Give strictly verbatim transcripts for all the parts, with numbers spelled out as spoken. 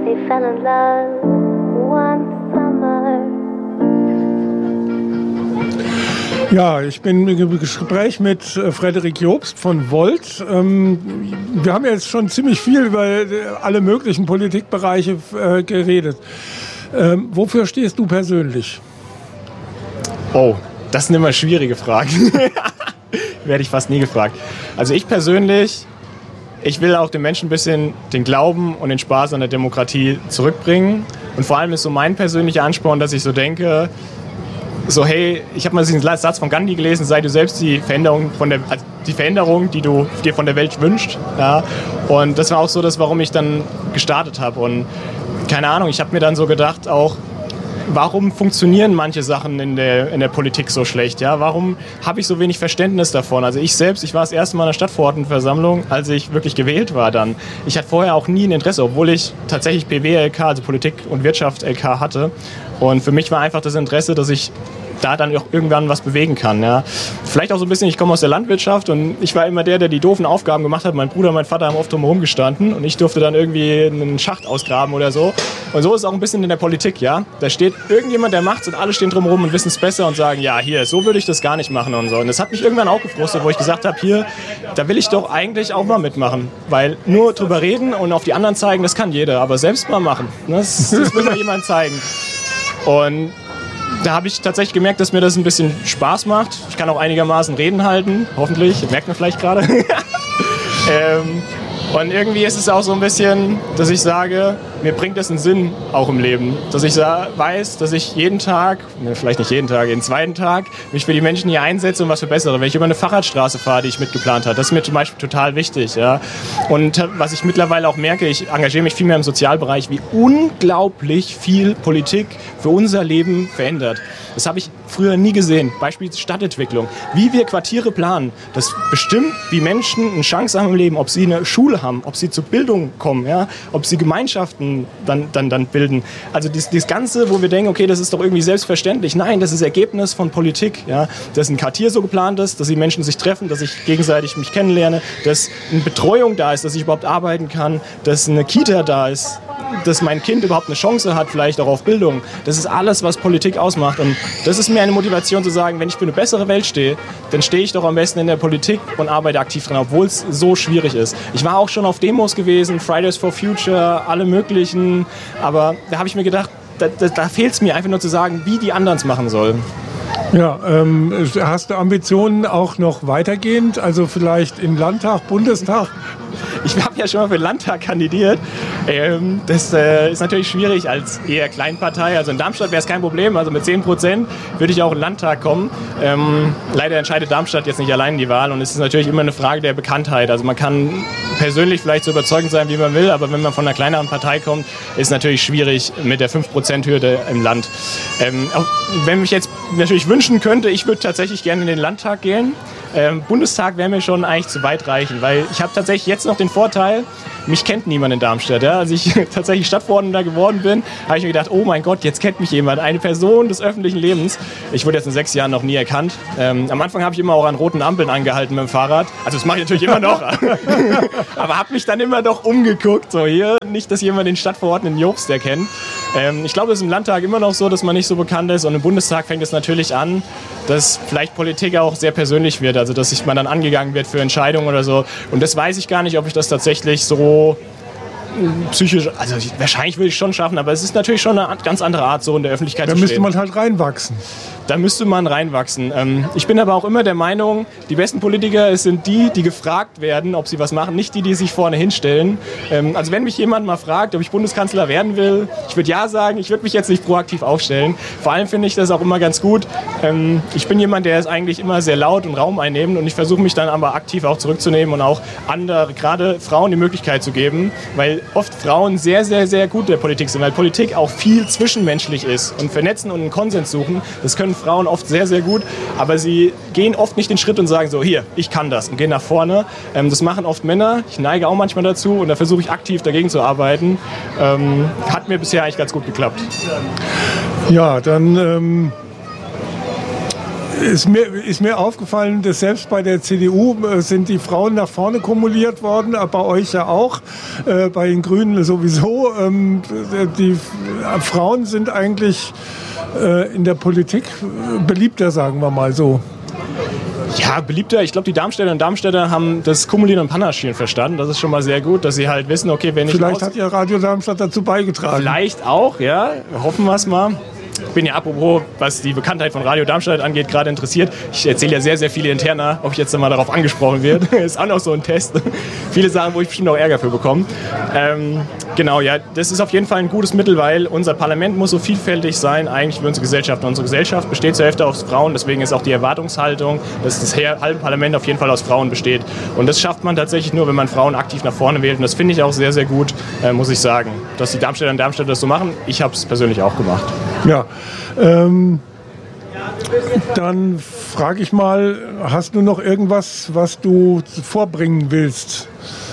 They fell in love one summer. Ja, ich bin im Gespräch mit Frederik Jobst von Volt. Wir haben jetzt schon ziemlich viel über alle möglichen Politikbereiche geredet. Wofür stehst du persönlich? Oh, das sind immer schwierige Fragen. Werde ich fast nie gefragt. Also ich persönlich, ich will auch den Menschen ein bisschen den Glauben und den Spaß an der Demokratie zurückbringen. Und vor allem ist so mein persönlicher Ansporn, dass ich so denke, so hey, ich habe mal diesen Satz von Gandhi gelesen, sei du selbst die Veränderung, von der, also die Veränderung, die du dir von der Welt wünschst. Ja? Und das war auch so das, warum ich dann gestartet habe. Und keine Ahnung, ich habe mir dann so gedacht auch, warum funktionieren manche Sachen in der, in der Politik so schlecht? Ja? Warum habe ich so wenig Verständnis davon? Also ich selbst, ich war das erste Mal in der Stadtverordnetenversammlung, als ich wirklich gewählt war dann. Ich hatte vorher auch nie ein Interesse, obwohl ich tatsächlich P W L K, also Politik und Wirtschaft L K hatte. Und für mich war einfach das Interesse, dass ich da dann auch irgendwann was bewegen kann. Ja. Vielleicht auch so ein bisschen, ich komme aus der Landwirtschaft und ich war immer der, der die doofen Aufgaben gemacht hat. Mein Bruder und mein Vater haben oft drumherum gestanden und ich durfte dann irgendwie einen Schacht ausgraben oder so. Und so ist es auch ein bisschen in der Politik, ja. Da steht irgendjemand, der macht's und alle stehen drumherum und wissen es besser und sagen, ja, hier, so würde ich das gar nicht machen und so. Und das hat mich irgendwann auch gefrustet, wo ich gesagt habe, hier, da will ich doch eigentlich auch mal mitmachen. Weil nur drüber reden und auf die anderen zeigen, das kann jeder, aber selbst mal machen. Das, das will mal jemand zeigen. Und da habe ich tatsächlich gemerkt, dass mir das ein bisschen Spaß macht. Ich kann auch einigermaßen Reden halten, hoffentlich, merkt man vielleicht gerade. ähm, und irgendwie ist es auch so ein bisschen, dass ich sage, mir bringt das einen Sinn auch im Leben. Dass ich weiß, dass ich jeden Tag, ne, vielleicht nicht jeden Tag, jeden zweiten Tag, mich für die Menschen hier einsetze und was verbessere. Wenn ich über eine Fahrradstraße fahre, die ich mitgeplant habe, das ist mir zum Beispiel total wichtig. Ja. Und was ich mittlerweile auch merke, ich engagiere mich viel mehr im Sozialbereich, wie unglaublich viel Politik für unser Leben verändert. Das habe ich früher nie gesehen. Beispiel Stadtentwicklung. Wie wir Quartiere planen, das bestimmt, wie Menschen eine Chance haben im Leben, ob sie eine Schule haben, ob sie zur Bildung kommen, ja, ob sie Gemeinschaften dann, dann, dann bilden. Also das, das Ganze, wo wir denken, okay, das ist doch irgendwie selbstverständlich. Nein, das ist Ergebnis von Politik. Ja. Dass ein Quartier so geplant ist, dass die Menschen sich treffen, dass ich gegenseitig mich kennenlerne, dass eine Betreuung da ist, dass ich überhaupt arbeiten kann, dass eine Kita da ist, dass mein Kind überhaupt eine Chance hat, vielleicht auch auf Bildung. Das ist alles, was Politik ausmacht. Und das ist mir eine Motivation zu sagen, wenn ich für eine bessere Welt stehe, dann stehe ich doch am besten in der Politik und arbeite aktiv dran, obwohl es so schwierig ist. Ich war auch schon auf Demos gewesen, Fridays for Future, alle möglichen. Aber da habe ich mir gedacht, da, da, da fehlt es mir einfach nur zu sagen, wie die anderen es machen sollen. Ja, ähm, hast du Ambitionen auch noch weitergehend? Also vielleicht in Landtag, Bundestag? Ich habe ja schon mal für den Landtag kandidiert. Ähm, das äh, ist natürlich schwierig als eher Kleinpartei. Also in Darmstadt wäre es kein Problem. Also mit zehn Prozent würde ich auch in den Landtag kommen. Ähm, leider entscheidet Darmstadt jetzt nicht allein die Wahl. Und es ist natürlich immer eine Frage der Bekanntheit. Also man kann persönlich vielleicht so überzeugend sein, wie man will. Aber wenn man von einer kleineren Partei kommt, ist es natürlich schwierig mit der fünf Prozent Hürde im Land. Ähm, auch wenn ich jetzt natürlich wünschen könnte, ich würde tatsächlich gerne in den Landtag gehen. Ähm, Bundestag wäre mir schon eigentlich zu weit reichen, weil ich habe tatsächlich jetzt noch den Vorteil, mich kennt niemand in Darmstadt. Ja? Als ich tatsächlich Stadtverordneter geworden bin, habe ich mir gedacht, oh mein Gott, jetzt kennt mich jemand, eine Person des öffentlichen Lebens. Ich wurde jetzt in sechs Jahren noch nie erkannt. Ähm, am Anfang habe ich immer auch an roten Ampeln angehalten mit dem Fahrrad. Also das mache ich natürlich immer noch. Aber habe mich dann immer doch umgeguckt. So hier, nicht, dass jemand den Stadtverordneten Jobst erkennt. Ähm, ich glaube, es ist im Landtag immer noch so, dass man nicht so bekannt ist. Und im Bundestag fängt es natürlich an, dass vielleicht Politik auch sehr persönlich wird. Also dass sich man dann angegangen wird für Entscheidungen oder so. Und das weiß ich gar nicht, ob ich das tatsächlich so psychisch, also wahrscheinlich würde ich schon schaffen, aber es ist natürlich schon eine ganz andere Art, so in der Öffentlichkeit da zu stehen. Da müsste man halt reinwachsen. Da müsste man reinwachsen. Ähm, ich bin aber auch immer der Meinung, die besten Politiker es sind die, die gefragt werden, ob sie was machen, nicht die, die sich vorne hinstellen. Ähm, also wenn mich jemand mal fragt, ob ich Bundeskanzler werden will, ich würde ja sagen, ich würde mich jetzt nicht proaktiv aufstellen. Vor allem finde ich das auch immer ganz gut. Ähm, ich bin jemand, der ist eigentlich immer sehr laut und Raum einnehmend und ich versuche mich dann aber aktiv auch zurückzunehmen und auch andere, gerade Frauen, die Möglichkeit zu geben, weil oft Frauen sehr, sehr, sehr gut in der Politik sind, weil Politik auch viel zwischenmenschlich ist und vernetzen und einen Konsens suchen. Das können Frauen oft sehr, sehr gut, aber sie gehen oft nicht den Schritt und sagen so, hier, ich kann das und gehen nach vorne. Ähm, das machen oft Männer, ich neige auch manchmal dazu und da versuche ich aktiv dagegen zu arbeiten. Ähm, hat mir bisher eigentlich ganz gut geklappt. Ja, dann ähm, Ist mir, ist mir aufgefallen, dass selbst bei der C D U äh, sind die Frauen nach vorne kumuliert worden, aber bei euch ja auch, äh, bei den Grünen sowieso. Ähm, die äh, Frauen sind eigentlich äh, in der Politik beliebter, sagen wir mal so. Ja, beliebter. Ich glaube, die Darmstädter und Darmstädter haben das Kumulieren und Panaschieren verstanden. Das ist schon mal sehr gut, dass sie halt wissen, okay, wenn ich... Vielleicht hat ja Radio Darmstadt dazu beigetragen. Vielleicht auch, ja. Hoffen wir es mal. Ich bin ja apropos, was die Bekanntheit von Radio Darmstadt angeht, gerade interessiert. Ich erzähle ja sehr, sehr viele interner, ob ich jetzt mal darauf angesprochen werde. Ist auch noch so ein Test. Viele Sachen, wo ich bestimmt auch Ärger für bekomme. Ähm, genau, ja, das ist auf jeden Fall ein gutes Mittel, weil unser Parlament muss so vielfältig sein, eigentlich für unsere Gesellschaft. Und unsere Gesellschaft besteht zur Hälfte aus Frauen, deswegen ist auch die Erwartungshaltung, dass das halbe Parlament auf jeden Fall aus Frauen besteht. Und das schafft man tatsächlich nur, wenn man Frauen aktiv nach vorne wählt. Und das finde ich auch sehr, sehr gut, äh, muss ich sagen, dass die Darmstädter und Darmstädter das so machen. Ich habe es persönlich auch gemacht. Ja, ähm, dann frage ich mal, hast du noch irgendwas, was du vorbringen willst?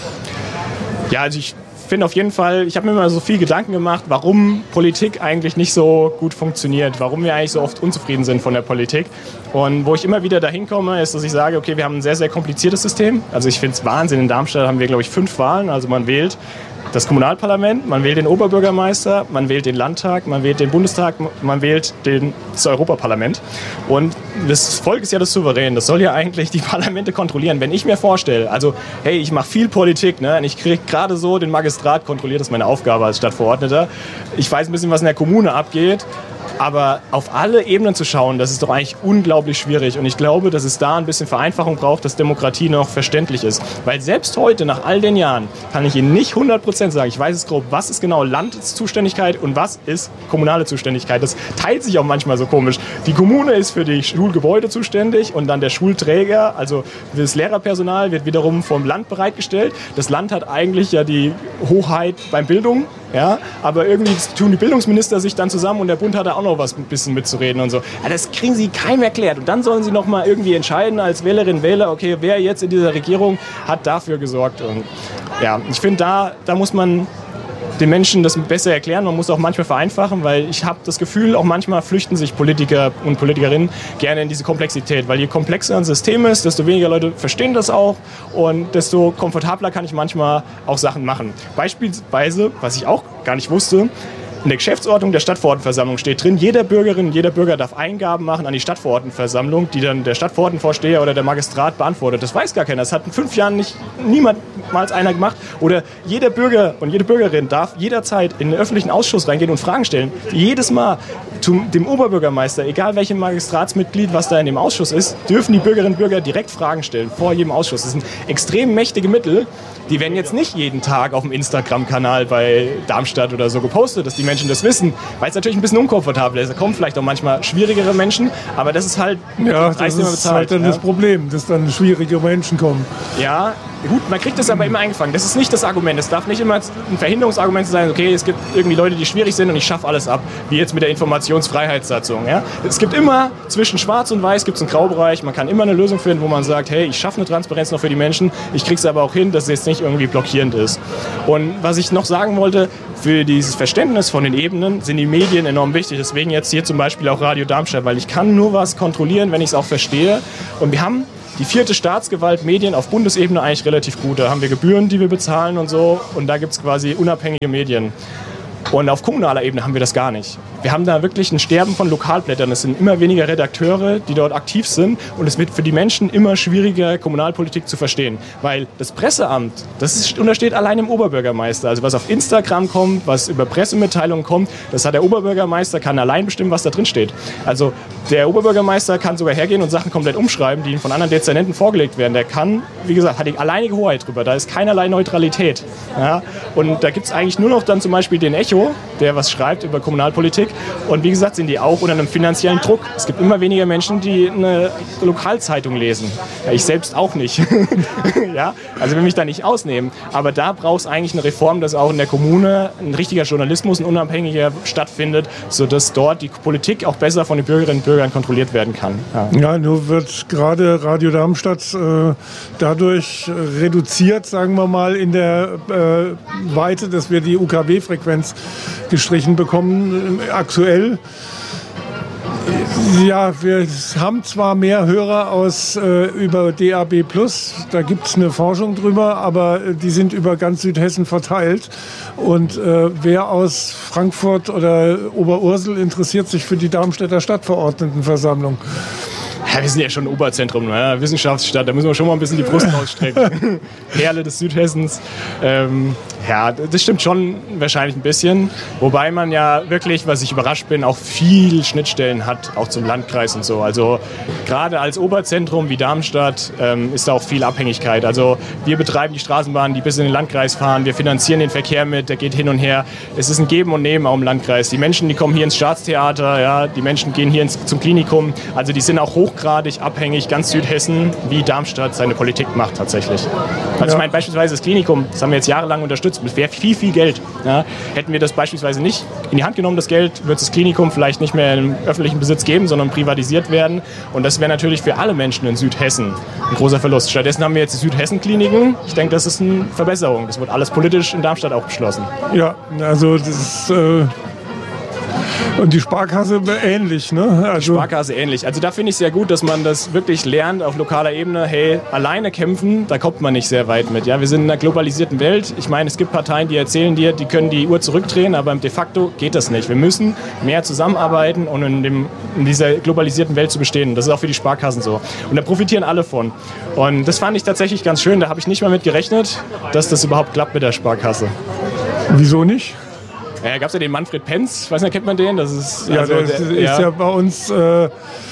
Ja, also ich finde auf jeden Fall, ich habe mir immer so viel Gedanken gemacht, warum Politik eigentlich nicht so gut funktioniert, warum wir eigentlich so oft unzufrieden sind von der Politik. Und wo ich immer wieder dahin komme, ist, dass ich sage, okay, wir haben ein sehr, sehr kompliziertes System. Also ich finde es Wahnsinn, in Darmstadt haben wir, glaube ich, fünf Wahlen. Also man wählt das Kommunalparlament, man wählt den Oberbürgermeister, man wählt den Landtag, man wählt den Bundestag, man wählt den, das Europaparlament. Und das Volk ist ja das Souverän, das soll ja eigentlich die Parlamente kontrollieren. Wenn ich mir vorstelle, also hey, ich mache viel Politik, ne, und ich kriege gerade so den Magistrat kontrolliert, das ist meine Aufgabe als Stadtverordneter. Ich weiß ein bisschen, was in der Kommune abgeht. Aber auf alle Ebenen zu schauen, das ist doch eigentlich unglaublich schwierig. Und ich glaube, dass es da ein bisschen Vereinfachung braucht, dass Demokratie noch verständlich ist. Weil selbst heute, nach all den Jahren, kann ich Ihnen nicht hundert Prozent sagen, ich weiß es grob, was ist genau Landeszuständigkeit und was ist kommunale Zuständigkeit. Das teilt sich auch manchmal so komisch. Die Kommune ist für die Schulgebäude zuständig und dann der Schulträger, also das Lehrerpersonal, wird wiederum vom Land bereitgestellt. Das Land hat eigentlich ja die Hoheit beim Bildung. Ja, aber irgendwie tun die Bildungsminister sich dann zusammen und der Bund hat da auch noch was ein bisschen mitzureden und so. Ja, das kriegen sie keinem erklärt. Und dann sollen sie noch mal irgendwie entscheiden als Wählerinnen und Wähler, okay, wer jetzt in dieser Regierung hat dafür gesorgt. Und ja, ich finde, da, da muss man den Menschen das besser erklären. Man muss auch manchmal vereinfachen, weil ich habe das Gefühl, auch manchmal flüchten sich Politiker und Politikerinnen gerne in diese Komplexität. Weil je komplexer ein System ist, desto weniger Leute verstehen das auch und desto komfortabler kann ich manchmal auch Sachen machen. Beispielsweise, was ich auch gar nicht wusste, in der Geschäftsordnung der Stadtverordnetenversammlung steht drin, jeder Bürgerin, jeder Bürger darf Eingaben machen an die Stadtverordnetenversammlung, die dann der Stadtverordnetenvorsteher oder der Magistrat beantwortet. Das weiß gar keiner. Das hat in fünf Jahren nicht niemals einer gemacht. Oder jeder Bürger und jede Bürgerin darf jederzeit in den öffentlichen Ausschuss reingehen und Fragen stellen. Jedes Mal zum, dem Oberbürgermeister, egal welchem Magistratsmitglied, was da in dem Ausschuss ist, dürfen die Bürgerinnen und Bürger direkt Fragen stellen, vor jedem Ausschuss. Das sind extrem mächtige Mittel. Die werden jetzt nicht jeden Tag auf dem Instagram-Kanal bei Darmstadt oder so gepostet, dass die Menschen das wissen, weil es natürlich ein bisschen unkomfortabel ist. Da kommen vielleicht auch manchmal schwierigere Menschen, aber das ist halt ja, das ist bezahlt, halt dann ja. das Problem, dass dann schwierige Menschen kommen. Ja, gut, man kriegt das aber immer eingefangen. Das ist nicht das Argument. Es darf nicht immer ein Verhinderungsargument sein, okay, es gibt irgendwie Leute, die schwierig sind und ich schaffe alles ab, wie jetzt mit der Informationsfreiheitssatzung. Ja? Es gibt immer, zwischen Schwarz und Weiß gibt es einen Graubereich. Man kann immer eine Lösung finden, wo man sagt, hey, ich schaffe eine Transparenz noch für die Menschen, ich kriege es aber auch hin, dass es jetzt nicht irgendwie blockierend ist. Und was ich noch sagen wollte, für dieses Verständnis von den Ebenen sind die Medien enorm wichtig. Deswegen jetzt hier zum Beispiel auch Radio Darmstadt, weil ich kann nur was kontrollieren, wenn ich es auch verstehe. Und wir haben die vierte Staatsgewalt Medien auf Bundesebene eigentlich relativ gut. Da haben wir Gebühren, die wir bezahlen und so. Und da gibt es quasi unabhängige Medien. Und auf kommunaler Ebene haben wir das gar nicht. Wir haben da wirklich ein Sterben von Lokalblättern. Es sind immer weniger Redakteure, die dort aktiv sind. Und es wird für die Menschen immer schwieriger, Kommunalpolitik zu verstehen. Weil das Presseamt, das ist, untersteht allein dem Oberbürgermeister. Also was auf Instagram kommt, was über Pressemitteilungen kommt, das hat der Oberbürgermeister, kann allein bestimmen, was da drin steht. Also der Oberbürgermeister kann sogar hergehen und Sachen komplett umschreiben, die ihm von anderen Dezernenten vorgelegt werden. Der kann, wie gesagt, hat die alleinige Hoheit drüber. Da ist keinerlei Neutralität. Ja? Und da gibt es eigentlich nur noch dann zum Beispiel den Echo, der was schreibt über Kommunalpolitik. Und wie gesagt, sind die auch unter einem finanziellen Druck. Es gibt immer weniger Menschen, die eine Lokalzeitung lesen. Ja, ich selbst auch nicht. Ja, also will mich da nicht ausnehmen. Aber da braucht es eigentlich eine Reform, dass auch in der Kommune ein richtiger Journalismus, ein unabhängiger stattfindet, sodass dort die Politik auch besser von den Bürgerinnen und Bürgern kontrolliert werden kann. Ja, ja nur wird gerade Radio Darmstadt äh, dadurch reduziert, sagen wir mal, in der äh, Weite, dass wir die U K W-Frequenz gestrichen bekommen. Aktuell Ja, wir haben zwar mehr Hörer aus äh, über D A B plus, da gibt es eine Forschung drüber, aber äh, die sind über ganz Südhessen verteilt. Und äh, wer aus Frankfurt oder Oberursel interessiert sich für die Darmstädter Stadtverordnetenversammlung? Ja, wir sind ja schon ein Oberzentrum, ne? Wissenschaftsstadt, da müssen wir schon mal ein bisschen die Brust ausstrecken. Perle des Südhessens. Ähm, ja, das stimmt schon wahrscheinlich ein bisschen. Wobei man ja wirklich, was ich überrascht bin, auch viel Schnittstellen hat, auch zum Landkreis und so. Also gerade als Oberzentrum wie Darmstadt ähm, ist da auch viel Abhängigkeit. Also wir betreiben die Straßenbahnen, die bis in den Landkreis fahren. Wir finanzieren den Verkehr mit, der geht hin und her. Es ist ein Geben und Nehmen auch im Landkreis. Die Menschen, die kommen hier ins Staatstheater, ja, die Menschen gehen hier ins, zum Klinikum. Also die sind auch hochgradig abhängig, ganz Südhessen, wie Darmstadt seine Politik macht tatsächlich. Also ja. Ich meine beispielsweise das Klinikum, das haben wir jetzt jahrelang unterstützt, mit viel, viel Geld. Ja. Hätten wir das beispielsweise nicht in die Hand genommen, das Geld, wird das Klinikum vielleicht nicht mehr im öffentlichen Besitz geben, sondern privatisiert werden. Und das wäre natürlich für alle Menschen in Südhessen ein großer Verlust. Stattdessen haben wir jetzt die Südhessen-Kliniken. Ich denke, das ist eine Verbesserung. Das wird alles politisch in Darmstadt auch beschlossen. Ja, also das ist... Äh Und die Sparkasse ähnlich, ne? Also die Sparkasse ähnlich. Also da finde ich sehr gut, dass man das wirklich lernt auf lokaler Ebene. Hey, alleine kämpfen, da kommt man nicht sehr weit mit. Ja, wir sind in einer globalisierten Welt. Ich meine, es gibt Parteien, die erzählen dir, die können die Uhr zurückdrehen, aber de facto geht das nicht. Wir müssen mehr zusammenarbeiten, um in, dem, in dieser globalisierten Welt zu bestehen. Das ist auch für die Sparkassen so. Und da profitieren alle von. Und das fand ich tatsächlich ganz schön. Da habe ich nicht mal mit gerechnet, dass das überhaupt klappt mit der Sparkasse. Wieso nicht? Ja, gab es ja den Manfred Penz, ich weiß nicht, kennt man den? Das ist, ja, also, der der, ist ja, ja bei uns äh,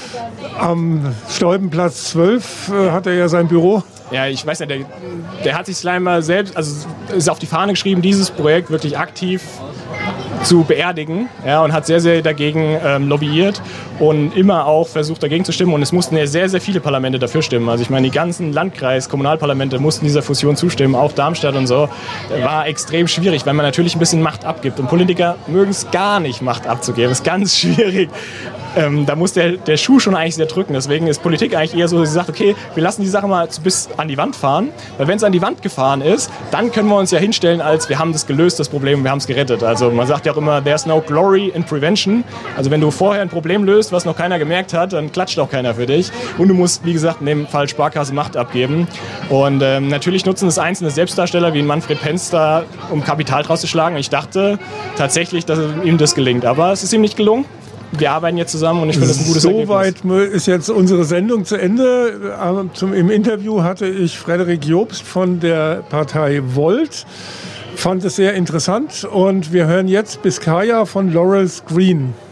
am Stolpenplatz zwölf, äh, hat er ja sein Büro. Ja, ich weiß nicht, der, der hat sich einmal selbst, also ist auf die Fahne geschrieben, dieses Projekt wirklich aktiv zu beerdigen, ja, und hat sehr, sehr dagegen ähm, lobbyiert und immer auch versucht, dagegen zu stimmen. Und es mussten ja sehr, sehr viele Parlamente dafür stimmen. Also ich meine, die ganzen Landkreis-, Kommunalparlamente mussten dieser Fusion zustimmen, auch Darmstadt und so. War extrem schwierig, weil man natürlich ein bisschen Macht abgibt. Und Politiker mögen es gar nicht, Macht abzugeben. Das ist ganz schwierig. Ähm, da muss der, der Schuh schon eigentlich sehr drücken. Deswegen ist Politik eigentlich eher so, dass sie sagt, okay, wir lassen die Sache mal bis an die Wand fahren. Weil wenn es an die Wand gefahren ist, dann können wir uns ja hinstellen, als wir haben das gelöst, das Problem, wir haben es gerettet. Also man sagt ja auch immer, there's no glory in prevention. Also wenn du vorher ein Problem löst, was noch keiner gemerkt hat, dann klatscht auch keiner für dich. Und du musst, wie gesagt, in dem Fall Sparkasse Macht abgeben. Und ähm, natürlich nutzen es einzelne Selbstdarsteller wie Manfred Penz da, um Kapital draus zu schlagen. Ich dachte tatsächlich, dass ihm das gelingt. Aber es ist ihm nicht gelungen. Wir arbeiten jetzt zusammen und ich finde das ein gutes Ergebnis. Soweit ist jetzt unsere Sendung zu Ende. Zum, Im Interview hatte ich Frederik Jobst von der Partei Volt. Fand es sehr interessant und wir hören jetzt Biskaya von Laurels Green.